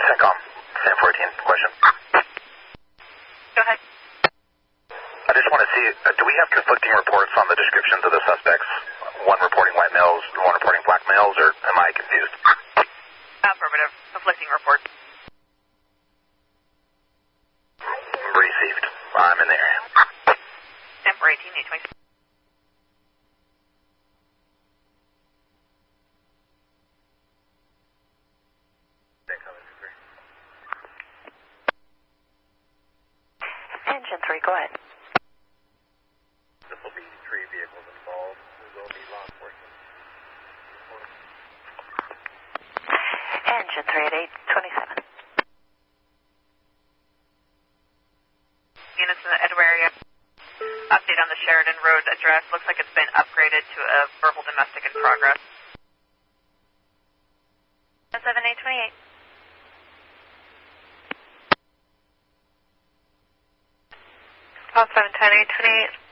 CENTCOM, Sam 14, question. Go ahead. I just want to see, do we have conflicting reports on the descriptions of the suspects? One reporting white males, one reporting black males, or am I confused? Affirmative. Conflicting reports. Received. I'm in the area. Sam 418, 826. Engine 3, go ahead. This will be 3 vehicles involved. There will be law enforcement. Engine 3 at 827. Units in the Edward area. Update on the Sheridan Road address. Looks like it's been upgraded to a verbal domestic in progress. 7828. Call 710 828.